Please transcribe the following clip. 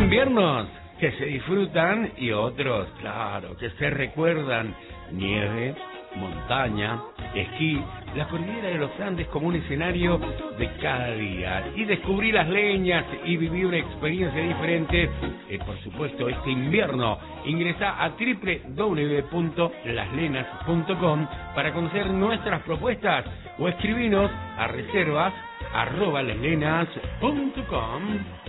inviernos que se disfrutan y otros, claro, que se recuerdan. Nieve, montaña, esquí, la cordillera de los Andes como un escenario de cada día. Y descubrir las leñas y vivir una experiencia diferente, por supuesto, este invierno. Ingresá a www.laslenas.com para conocer nuestras propuestas o escribinos a reservas@laslenas.com.